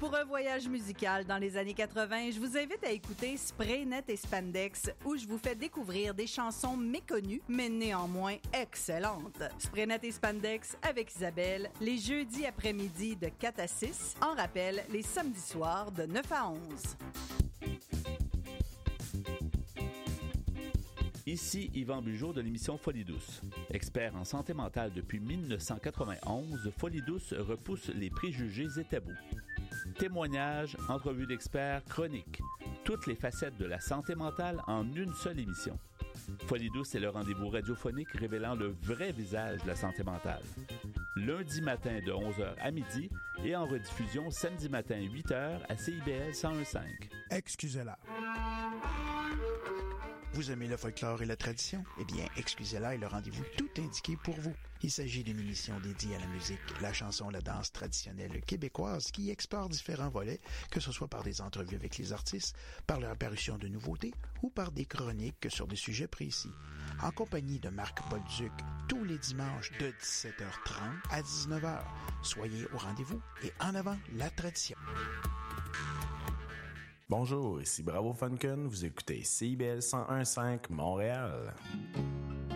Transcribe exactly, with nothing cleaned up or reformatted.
Pour un voyage musical dans les années quatre-vingt, je vous invite à écouter Spray Net et Spandex, où je vous fais découvrir des chansons méconnues, mais néanmoins excellentes. Spray Net et Spandex avec Isabelle, les jeudis après-midi de quatre à six, en rappel, les samedis soirs de neuf à onze. Ici Yvan Bugeaud de l'émission Folie Douce. Expert en santé mentale depuis dix-neuf cent quatre-vingt-onze, Folie Douce repousse les préjugés et tabous. Témoignages, entrevues d'experts, chroniques. Toutes les facettes de la santé mentale en une seule émission. Folie Douce est le rendez-vous radiophonique révélant le vrai visage de la santé mentale. Lundi matin de onze heures à midi et en rediffusion samedi matin huit heures à C I B L cent un virgule cinq. Excusez-la. Vous aimez le folklore et la tradition? Eh bien, Excusez-la est le rendez-vous tout indiqué pour vous. Il s'agit d'une émission dédiée à la musique, la chanson, la danse traditionnelle québécoise qui explore différents volets, que ce soit par des entrevues avec les artistes, par leur apparition de nouveautés ou par des chroniques sur des sujets précis. En compagnie de Marc Bolduc, tous les dimanches de dix-sept heures trente à dix-neuf heures. Soyez au rendez-vous et en avant la tradition. Bonjour, ici Bravo Funken, vous écoutez C I B L cent un virgule cinq Montréal.